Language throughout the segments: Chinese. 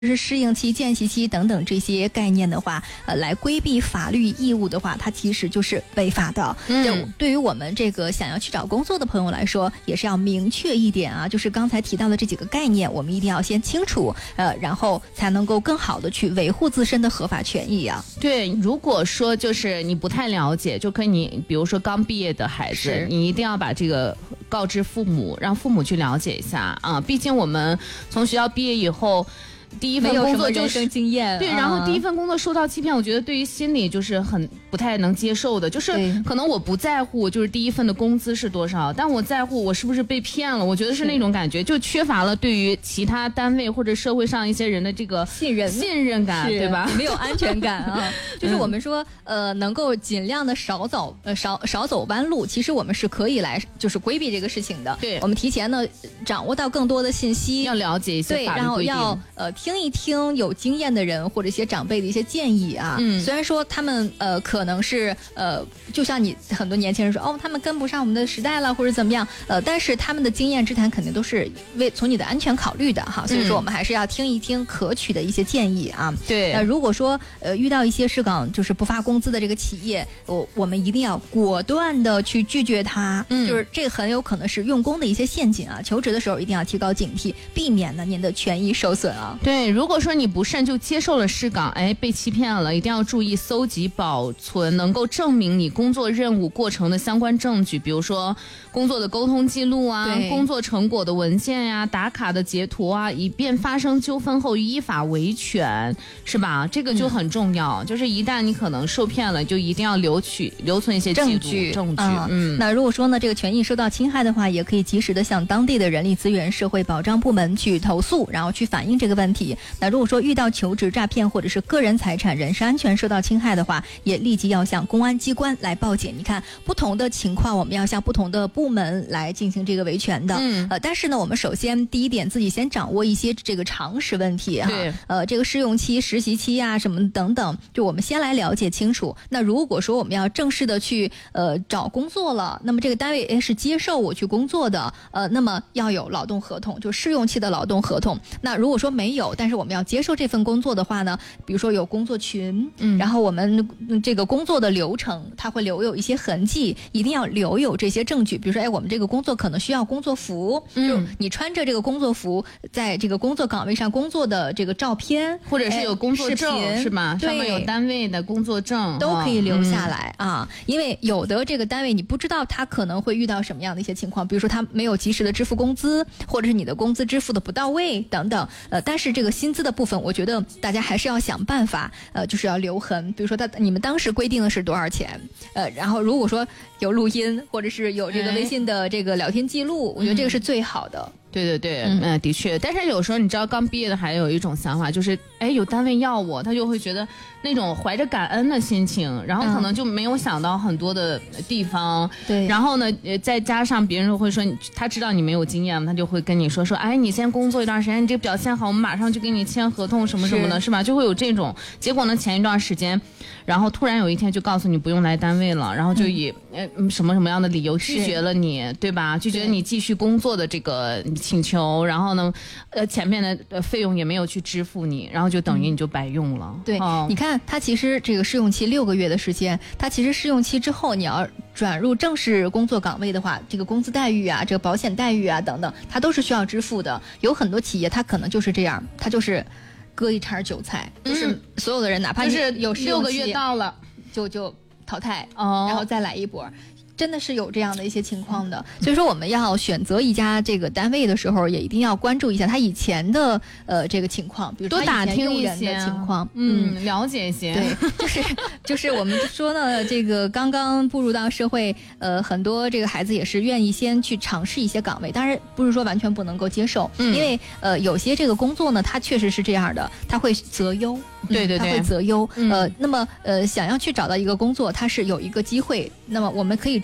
是适应期、见习期等等这些概念的话，来规避法律义务的话，它其实就是违法的。对于我们这个想要去找工作的朋友来说，也是要明确一点啊，就是刚才提到的这几个概念，我们一定要先清楚，然后才能够更好的去维护自身的合法权益啊。 对，如果说就是你不太了解，就可以你比如说刚毕业的孩子，你一定要把这个告知父母，让父母去了解一下啊。毕竟我们从学校毕业以后。第一份工作就是经验， 对，然后第一份工作受到欺骗，我觉得对于心里就是很不太能接受的，就是可能我不在乎就是第一份的工资是多少，但我在乎我是不是被骗了，我觉得是那种感觉，就缺乏了对于其他单位或者社会上一些人的这个信任感，对吧？ 没有安全感啊。就是我们说能够尽量的少走弯路，其实我们是可以来就是规避这个事情的。 对， 我们提前呢掌握到更多的信息， 要了解一些法律规定， 然后要听一听有经验的人或者一些长辈的一些建议啊。虽然说他们可能是就像你很多年轻人说他们跟不上我们的时代了或者怎么样，但是他们的经验之谈肯定都是从你的安全考虑的哈。所以说我们还是要听一听可取的一些建议啊。 对， 如果说遇到一些市岗就是不发工资的这个企业，我们一定要果断的去拒绝它。就是这很有可能是用工的一些陷阱啊。求职的时候一定要提高警惕，避免呢您的权益受损啊。 对，如果说你不慎就接受了市岗，被欺骗了，一定要注意搜集保存能够证明你工作任务过程的相关证据，比如说工作的沟通记录啊，工作成果的文件呀，打卡的截图啊，以便发生纠纷后依法维权，是吧？这个就很重要，就是一旦你可能受骗了，就一定要留存一些证据。 那如果说呢这个权益受到侵害的话，也可以及时的向当地的人力资源社会保障部门去投诉，然后去反映这个问题。那如果说遇到求职诈骗或者是个人财产、人身安全受到侵害的话，也立即要向公安机关来报警。你看不同的情况，我们要向不同的部门来进行这个维权的。但是呢，我们首先第一点自己先掌握一些这个常识问题哈。这个试用期、实习期啊什么等等，就我们先来了解清楚。那如果说我们要正式的去找工作了，那么这个单位是接受我去工作的，那么要有劳动合同，就试用期的劳动合同。那如果说没有，但是我们要接受这份工作的话呢，比如说有工作群，然后我们这个工作的流程它会留有一些痕迹，一定要留有这些证据。比如说我们这个工作可能需要工作服，就你穿着这个工作服在这个工作岗位上工作的这个照片， 或者是有工作证是吧？上面有单位的工作证都可以留下来啊。因为有的这个单位你不知道他可能会遇到什么样的一些情况，比如说他没有及时的支付工资，或者是你的工资支付的不到位等等。但是这个薪资的部分，我觉得大家还是要想办法，就是要留痕。比如说你们当时规定的是多少钱，然后如果说有录音或者是有这个微信的这个聊天记录，我觉得这个是最好的。 对，的确，但是有时候你知道，刚毕业的还有一种想法，就是有单位要我，他就会觉得那种怀着感恩的心情，然后可能就没有想到很多的地方。 对， 然后呢，再加上别人会说他知道你没有经验，他就会跟你说，你先工作一段时间，你这个表现好，我们马上就给你签合同什么什么的，是吧？就会有这种结果呢。前一段时间，然后突然有一天就告诉你不用来单位了，然后就以什么什么样的理由拒绝了你，对吧？拒绝你继续工作的这个请求，然后呢，前面的费用也没有去支付你，然后就等于你就白用了。 对，你看它其实这个试用期6个月的时间，它其实试用期之后你要转入正式工作岗位的话，这个工资待遇啊，这个保险待遇啊等等，它都是需要支付的。有很多企业它可能就是这样，它就是割一茬韭菜，就是所有的人哪怕就是有试用期 6个月到了就淘汰，然后再来一波。真的是有这样的一些情况的。所以说我们要选择一家这个单位的时候，也一定要关注一下他以前的这个情况，比如多打听一些情况， 了解一些。 对，就是我们说呢，这个刚刚步入到社会，很多这个孩子也是愿意先去尝试一些岗位，当然不是说完全不能够接受，因为有些这个工作呢，它确实是这样的，它会择优。 对， 它会择优。那么想要去找到一个工作，它是有一个机会，那么我们可以抓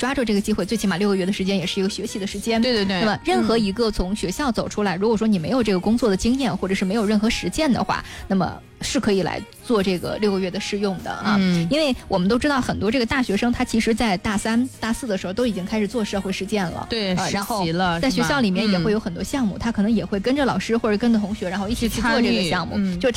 抓住这个机会，最起码6个月的时间也是一个学习的时间。 对对对。 那么任何一个从学校走出来，如果说你没有这个工作的经验，或者是没有任何实践的话，那么是可以来做这个6个月的试用的啊。因为我们都知道很多这个大学生他其实在大3、大4的时候都已经开始做社会实践了， 对， 然后在学校里面也会有很多项目，他可能也会跟着老师或者跟着同学，然后一起去做这个项目，就